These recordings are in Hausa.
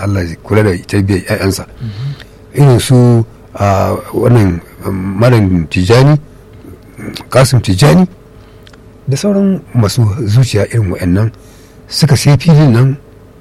Allah ya kula da tarbiyyar ƴaƴansa. Irin su wannan malam Tijani, Kasim Tijani da sauran masu zuciya irin wa'annan suka sai filin nan.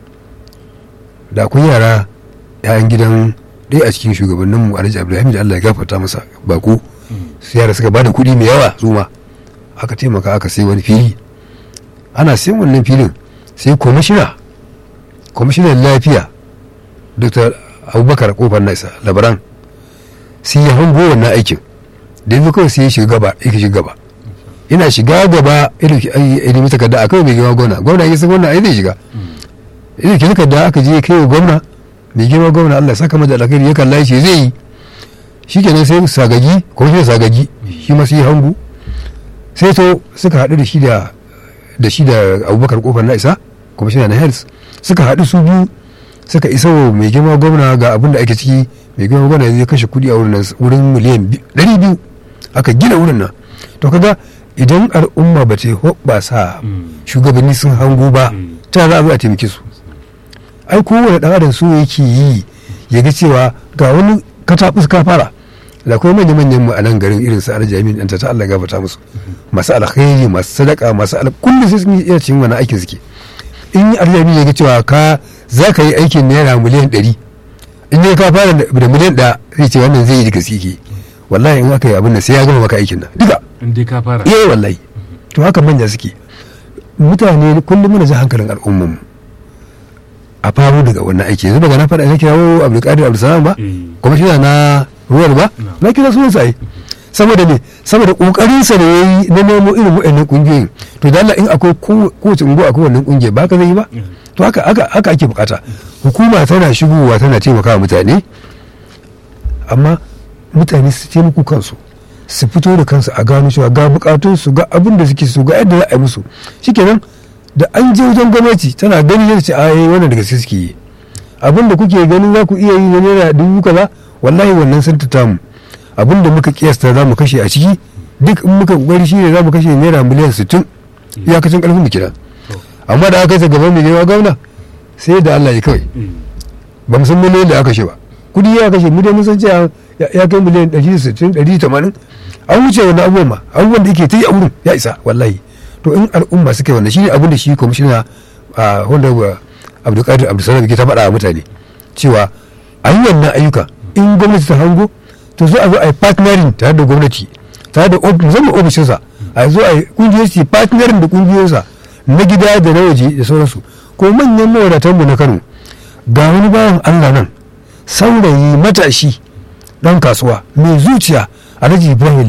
Da akwai yara 'ya'yan gidan ɗaya a cikin shugabanninmu Alhaji Abdulhamid, Allah ya gafarta masa bako, su yara suka bada kuɗi mai yawa su ma aka taimaka aka sai wani fili. Ana sai wannan filin sai kwamishinan lafiya Dr. Abubakar Kofar Nasa Labaran sai ya hango wannan aikin da yanzu kawai sai ya shiga gaba ina shiga gaba ilimin takarda a kawai mai girma gwamna ya san wannan ai zai shiga ilimin takarda aka je kai wa gwamna mai girma gwamna Allah saka mata alkhairi ya kalla shi zai yi shikenan sai sagagi shi ma sai ya hango sai to suka haɗu da shi da Abubakar Kofar Nasa kwamishina na health suka haɗu su biyu suka isa wa mai girma gwamna ga abin da ake ciki. Mai girma gwamna zai kashe kuɗi a wurin miliyan 200 aka gina wurin nan. To kaga idan al'umma ba ta yi hoɓɓasa shugabanni sun hango ba ta za a zo a taimake su. Ai kowane ɗan adam so yake yi ya ga cewa ga wani kataɓus ka fara da kuma manyan mu a nan garin irin su Alhaji Amin ɗanta ta Allah gafarta musu masu alkhairi masu sadaka masu kullum sai sun yi cikin wani aikin suke. In Alhaji Amin ya ga cewa za ka yi aikin naira miliyan 100 in dai ka fara da miliyan 1 zai ce wannan zai yi daga siki wallahi in aka yi abin nan sai ya gama maka aikin nan duka in dai ka fara wallahi. To haka manya suke. Mutane kullum muna ji hankalin al'umman mu a faru daga wannan aiki. Yanzu daga na faɗa na kirawo Abdulkadir Abdulsalam ba kuma shi na ruwan ba na kira sunan sa saboda ne saboda kokarin sa da yayi na nemo irin waɗannan kungiyoyin. To da Allah in akwai kowace unguwa akwai wannan kungiya ba ka zai yi ba. To haka ake bukata. Hukuma tana shigowa tana taimakawa mutane amma mutane su taimako kansu su fito da kansu a gano cewa ga bukatun su ga abin da suke so ga yadda za a yi musu shikenan da an je wajen gwamnati tana gani yadda ce ai wannan daga gaske suke yi abin da kuke ganin za ku iya yi na naira 1000 kaza wallahi wannan sun tuta mu abin da muka kiyasta za mu kashe a ciki duk in muka kokari shi ne za mu kashe naira miliyan 60 iyakacin karfin mu kenan. Amma da aka yi gaban mai yawa gwamna sai da Allah ya kawai ba mu san miliyan da aka kashe ba kudi ya kashe mu dai mun san cewa ya kai miliyan 160 180 an wuce wannan abubuwan ma abubuwan da yake ta yi a wurin ya isa wallahi. To in al'umma suka yi wannan shine abin da shi kwamishina wanda Abdulkadir Abdulsalam ke ta faɗa wa mutane cewa a yi wannan ayyuka in gwamnati ta hango to zo a zo a yi partnering tare da gwamnati tare da musamman ofishinsa a zo a yi kungiyoyi su partnering da kungiyoyinsa na gida da na waje da sauransu. Ko manyan mawadatanmu na Kano ga wani bawan Allah nan saurayi matashi dan kasuwa mai zuciya Alhaji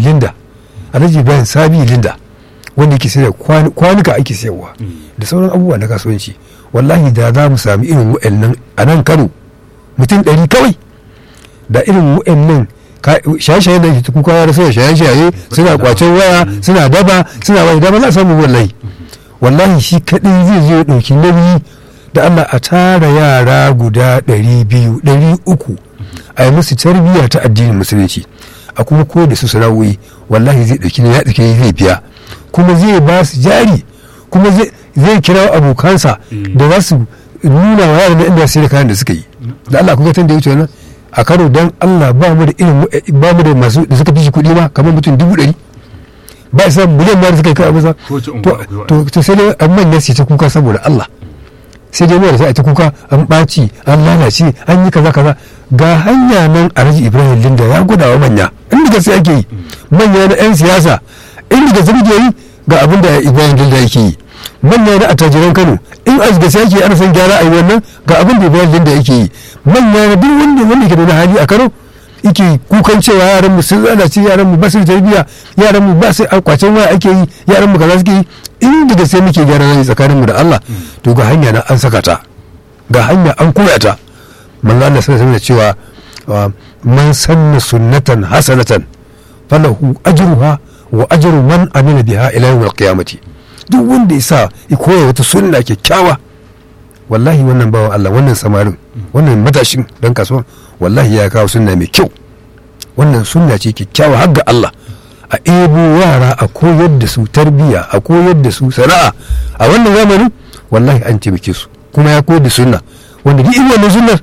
Ibrahim Sabi Linda wanda yake sayar kwanuka ake sayarwa da sauran abubuwa na kasuwanci. Wallahi da za mu sami irin wa'annan a nan Kano mutum 100 kawai da irin wa'annan shaye-shaye da ke kuka ya rasa shaye-shaye suna kwacen waya suna daba suna wani dama za a samu wallahi shi kaɗai zai zo ya ɗauki nauyi da Allah a tara yara guda 200-300 a yi musu tarbiyya ta addinin musulunci a kuma ko da su sana'o'i wallahi zai ɗauki ya ɗauki zai biya kuma zai ba su jari kuma zai kira abokansa da za su nuna wa yaran inda sai da kayan da suka yi da Allah kuka tan da ya wuce wannan a Kano dan Allah ba mu da masu da suka fi shi kuɗi ma kamar mutum 100,000 ba sa miliyan ma da suka yi kawai masa to sai dai an manya su ta kuka saboda Allah sai dai mai sai a ta kuka an ɓaci an lalace an yi kaza ga hanya nan Alhaji Ibrahim Linda ya gwada wa manya inda gaske ake yi manya na 'yan siyasa inda gaske ake yi ga abin da Ibrahim Linda yake yi manya na attajiran Kano in a gaske ake ana son gyara a yi wannan ga abin da Ibrahim Linda yake yi manya na duk wanda ke da hali a Kano yake kukan cewa yaran mu sun lalace yaran mu ba su tarbiyya yaran mu ba su kwacen waya ake yi yaran mu kaza suke yi inda gaske muke gyara rai tsakanin mu da Allah to ga hanya na an saka ta ga hanya an koya ta manzo Allah sai da cewa man sanna sunnatan hasanatan falahu ajruha wa ajru man amila biha ila yawm al-qiyamati duk wanda yasa ya koya wata sunna kyakkyawa wallahi wannan bawan Allah wannan samarin wannan matashin dan kasuwa wallahi ya kawo sunna mai kyau wannan sunna ce kyakkyawa har ga Allah a ebo yara a koyar da su tarbiyya a koyar da su sana'a a wannan zamanin wallahi an taimake su kuma ya koyar da sunna wanda duk wannan sunnar